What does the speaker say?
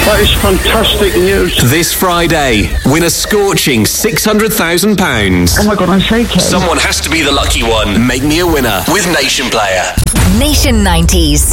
That is fantastic news. This Friday, win a scorching £600,000. Oh my God, I'm shaking. Someone has to be the lucky one. Make me a winner with Nation Player. Nation 90s.